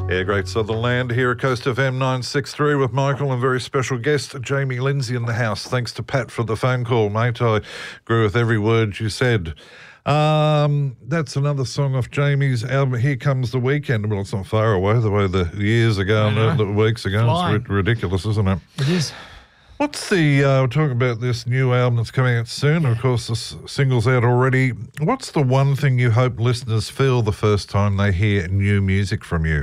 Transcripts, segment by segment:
Yeah, great Southern Land here at Coast FM 963 with Michael and very special guest Jamie Lindsay in the house. Thanks to Pat for the phone call, mate. I agree with every word you said. That's another song off Jamie's album, Here Comes the Weekend. Well, it's not far away, the way the years ago and the weeks ago. Flying. It's ridiculous, isn't it? It is. What's we're talking about this new album that's coming out soon. Of course, the single's out already. What's the one thing you hope listeners feel the first time they hear new music from you?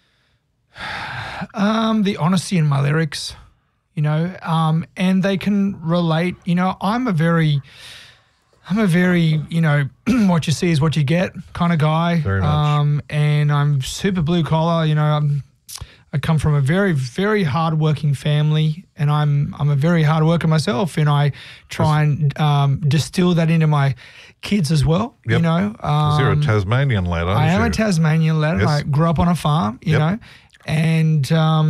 The honesty in my lyrics, and they can relate. I'm a very, what you see is what you get kind of guy. Very much. And I'm super blue collar. I come from a very, very hardworking family, and I'm a very hard worker myself, and I try and distill that into my kids as well. Yep. You're a Tasmanian lad, aren't you? I am a Tasmanian lad. Yes. I grew up on a farm, you know, and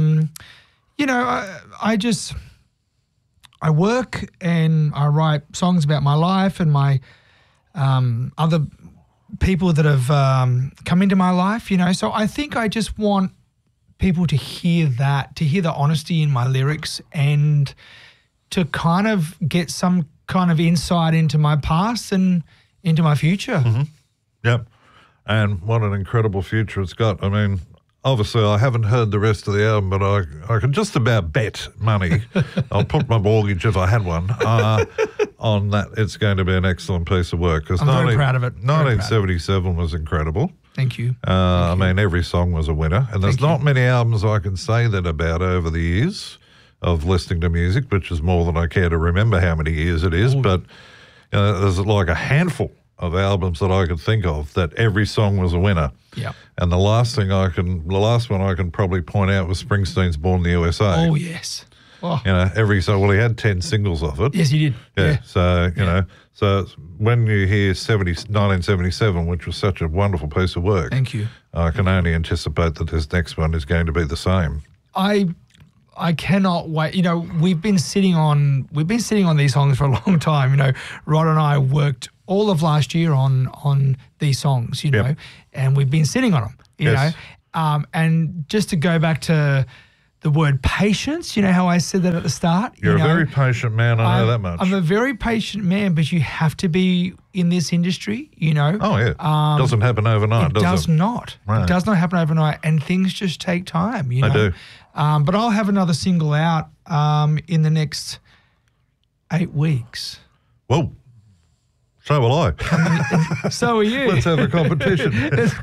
I work and I write songs about my life and my other people that have come into my life, So I think I just want people to hear that, to hear the honesty in my lyrics and to kind of get some kind of insight into my past and into my future. Mm-hmm. Yep. And what an incredible future it's got. I mean, obviously I haven't heard the rest of the album, but I can just about bet money, I'll put my mortgage if I had one, on that it's going to be an excellent piece of work. I'm very proud of it. 1977 was incredible. Thank you. I mean, every song was a winner. And there's not many albums I can say that about over the years of listening to music, which is more than I care to remember how many years it is. Ooh. But there's like a handful of albums that I could think of that every song was a winner. Yeah. And the last one I can probably point out was Springsteen's Born in the USA. Oh, yes. Oh. Every song, he had 10 singles off it. Yes, he did. Yeah. So, so when you hear 1977, which was such a wonderful piece of work. Thank you. I can only anticipate that this next one is going to be the same. I cannot wait. We've been sitting on these songs for a long time. Rod and I worked all of last year on these songs, and we've been sitting on them, Yes. And just to go back to the word patience, how I said that at the start. You're a very patient man, I know that much. I'm a very patient man, but you have to be in this industry, Oh, yeah. Doesn't happen overnight, does it? It does not. Right. It does not happen overnight, and things just take time, They do. But I'll have another single out in the next 8 weeks. Whoa. So will I. So are you. Let's have a competition.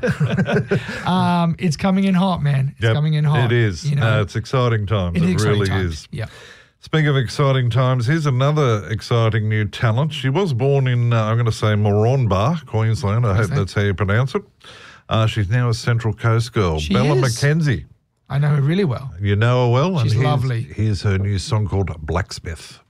It's coming in hot, man. It's coming in hot. It is. It's exciting times. It really is. Yeah. Speaking of exciting times, here's another exciting new talent. She was born in, I'm going to say, Moranbah, Queensland. I hope that's how you pronounce it. She's now a Central Coast girl. Bella McKenzie. I know her really well. You know her well? She's lovely. Here's her new song called Blacksmith.